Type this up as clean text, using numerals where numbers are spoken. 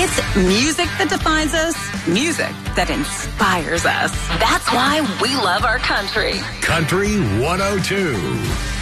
It's music that defines us, music that inspires us. That's why we love our country. Country 102.